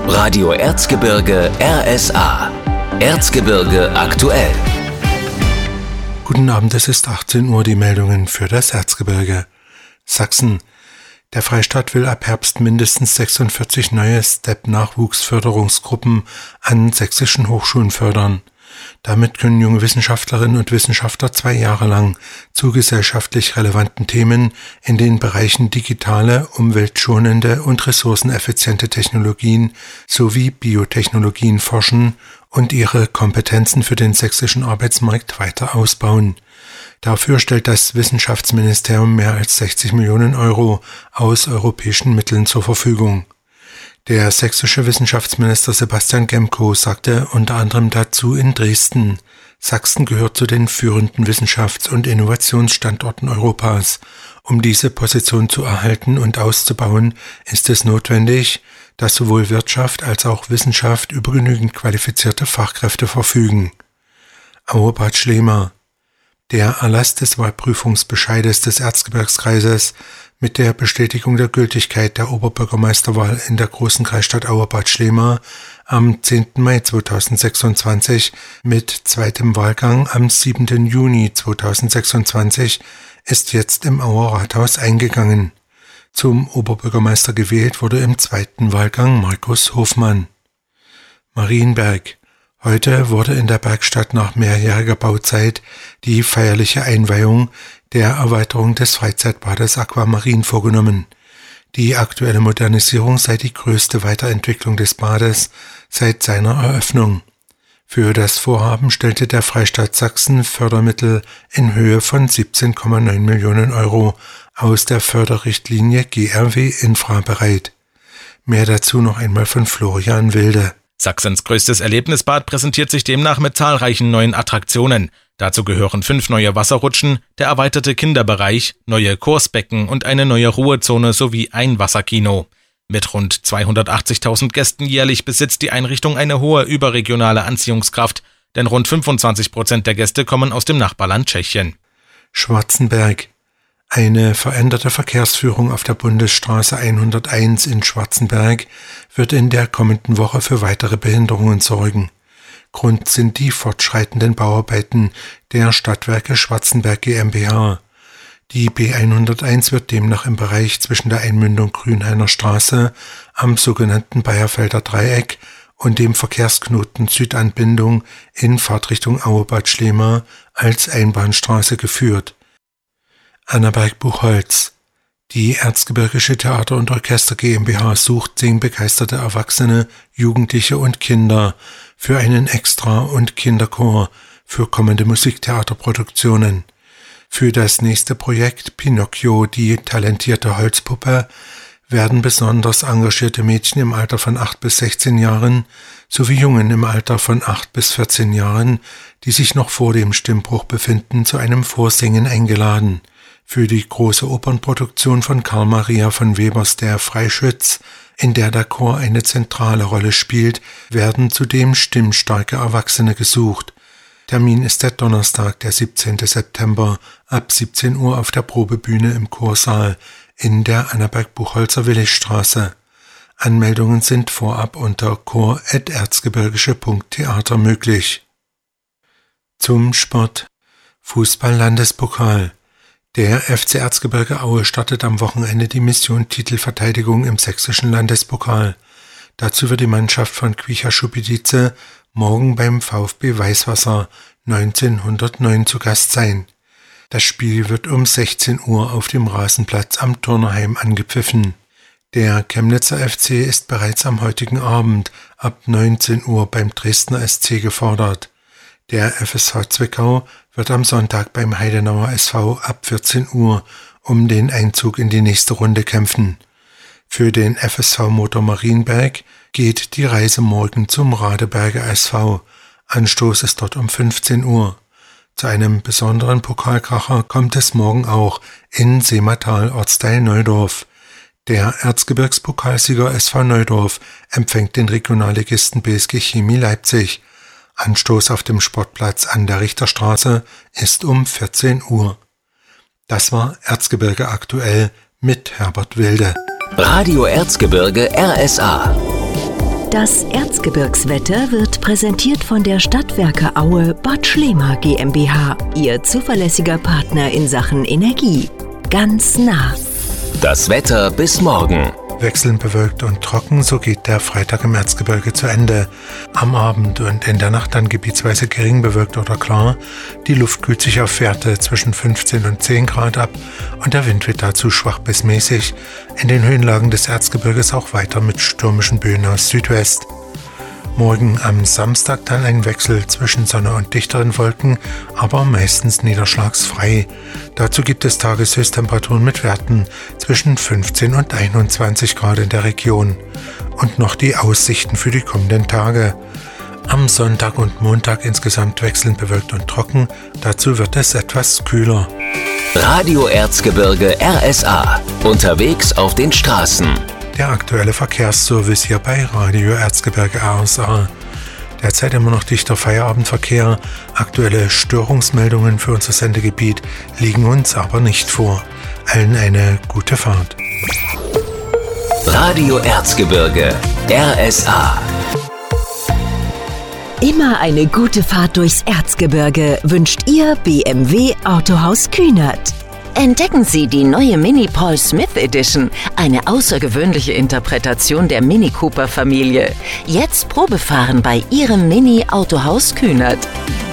Radio Erzgebirge RSA. Erzgebirge aktuell. Guten Abend, es ist 18 Uhr, die Meldungen für das Erzgebirge. Sachsen. Der Freistaat will ab Herbst mindestens 46 neue STEP-Nachwuchsförderungsgruppen an sächsischen Hochschulen fördern. Damit können junge Wissenschaftlerinnen und Wissenschaftler 2 Jahre lang zu gesellschaftlich relevanten Themen in den Bereichen digitale, umweltschonende und ressourceneffiziente Technologien sowie Biotechnologien forschen und ihre Kompetenzen für den sächsischen Arbeitsmarkt weiter ausbauen. Dafür stellt das Wissenschaftsministerium mehr als 60 Millionen Euro aus europäischen Mitteln zur Verfügung. Der sächsische Wissenschaftsminister Sebastian Gemko sagte unter anderem dazu in Dresden: Sachsen gehört zu den führenden Wissenschafts- und Innovationsstandorten Europas. Um diese Position zu erhalten und auszubauen, ist es notwendig, dass sowohl Wirtschaft als auch Wissenschaft über genügend qualifizierte Fachkräfte verfügen. Auerbad Schlema. Der Erlass des Wahlprüfungsbescheides des Erzgebirgskreises mit der Bestätigung der Gültigkeit der Oberbürgermeisterwahl in der großen Kreisstadt Auerbad Schlema am 10. Mai 2026 mit zweitem Wahlgang am 7. Juni 2026 ist jetzt im Auer Rathaus eingegangen. Zum Oberbürgermeister gewählt wurde im zweiten Wahlgang Markus Hofmann. Marienberg. Heute wurde in der Bergstadt nach mehrjähriger Bauzeit die feierliche Einweihung der Erweiterung des Freizeitbades Aquamarin vorgenommen. Die aktuelle Modernisierung sei die größte Weiterentwicklung des Bades seit seiner Eröffnung. Für das Vorhaben stellte der Freistaat Sachsen Fördermittel in Höhe von 17,9 Millionen Euro aus der Förderrichtlinie GRW Infra bereit. Mehr dazu noch einmal von Florian Wilde. Sachsens größtes Erlebnisbad präsentiert sich demnach mit zahlreichen neuen Attraktionen. Dazu gehören 5 neue Wasserrutschen, der erweiterte Kinderbereich, neue Kursbecken und eine neue Ruhezone sowie ein Wasserkino. Mit rund 280.000 Gästen jährlich besitzt die Einrichtung eine hohe überregionale Anziehungskraft, denn rund 25% der Gäste kommen aus dem Nachbarland Tschechien. Schwarzenberg. Eine veränderte Verkehrsführung auf der Bundesstraße 101 in Schwarzenberg wird in der kommenden Woche für weitere Behinderungen sorgen. Grund sind die fortschreitenden Bauarbeiten der Stadtwerke Schwarzenberg GmbH. Die B101 wird demnach im Bereich zwischen der Einmündung Grünhainer Straße am sogenannten Bayerfelder Dreieck und dem Verkehrsknoten Südanbindung in Fahrtrichtung Auerbad Schlema als Einbahnstraße geführt. Annaberg-Buchholz. Die Erzgebirgische Theater- und Orchester GmbH sucht singbegeisterte Erwachsene, Jugendliche und Kinder für einen Extra- und Kinderchor für kommende Musiktheaterproduktionen. Für das nächste Projekt Pinocchio, die talentierte Holzpuppe, werden besonders engagierte Mädchen im Alter von 8 bis 16 Jahren sowie Jungen im Alter von 8 bis 14 Jahren, die sich noch vor dem Stimmbruch befinden, zu einem Vorsingen eingeladen. Für die große Opernproduktion von Karl Maria von Webers Der Freischütz, in der der Chor eine zentrale Rolle spielt, werden zudem stimmstarke Erwachsene gesucht. Termin ist der Donnerstag, der 17. September, ab 17 Uhr auf der Probebühne im Chorsaal in der Annaberg-Buchholzer Willigstraße. Anmeldungen sind vorab unter chor@erzgebirgische.theater möglich. Zum Sport. Fußball-Landespokal. Der FC Erzgebirge Aue startet am Wochenende die Mission Titelverteidigung im sächsischen Landespokal. Dazu wird die Mannschaft von Quicha Schuppidice morgen beim VfB Weißwasser 1909 zu Gast sein. Das Spiel wird um 16 Uhr auf dem Rasenplatz am Turnerheim angepfiffen. Der Chemnitzer FC ist bereits am heutigen Abend ab 19 Uhr beim Dresdner SC gefordert. Der FSV Zwickau wird am Sonntag beim Heidenauer SV ab 14 Uhr um den Einzug in die nächste Runde kämpfen. Für den FSV Motor Marienberg geht die Reise morgen zum Radeberger SV. Anstoß ist dort um 15 Uhr. Zu einem besonderen Pokalkracher kommt es morgen auch in Seematal, Ortsteil Neudorf. Der Erzgebirgspokalsieger SV Neudorf empfängt den Regionalligisten BSG Chemie Leipzig. Anstoß auf dem Sportplatz an der Richterstraße ist um 14 Uhr. Das war Erzgebirge aktuell mit Herbert Wilde. Radio Erzgebirge RSA. Das Erzgebirgswetter wird präsentiert von der Stadtwerke Aue Bad Schlema GmbH, Ihr zuverlässiger Partner in Sachen Energie. Ganz nah. Das Wetter bis morgen. Wechselnd bewölkt und trocken, so geht der Freitag im Erzgebirge zu Ende. Am Abend und in der Nacht dann gebietsweise gering bewölkt oder klar. Die Luft kühlt sich auf Werte zwischen 15 und 10 Grad ab und der Wind wird dazu schwach bis mäßig. In den Höhenlagen des Erzgebirges auch weiter mit stürmischen Böen aus Südwest. Morgen am Samstag dann ein Wechsel zwischen Sonne und dichteren Wolken, aber meistens niederschlagsfrei. Dazu gibt es Tageshöchsttemperaturen mit Werten zwischen 15 und 21 Grad in der Region. Und noch die Aussichten für die kommenden Tage. Am Sonntag und Montag insgesamt wechselnd bewölkt und trocken, dazu wird es etwas kühler. Radio Erzgebirge RSA. Unterwegs auf den Straßen. Der aktuelle Verkehrsservice hier bei Radio Erzgebirge RSA. Derzeit immer noch dichter Feierabendverkehr. Aktuelle Störungsmeldungen für unser Sendegebiet liegen uns aber nicht vor. Allen eine gute Fahrt. Radio Erzgebirge RSA. Immer eine gute Fahrt durchs Erzgebirge wünscht Ihr BMW Autohaus Kühnert. Entdecken Sie die neue Mini Paul Smith Edition, eine außergewöhnliche Interpretation der Mini Cooper Familie. Jetzt Probefahren bei Ihrem Mini Autohaus Kühnert.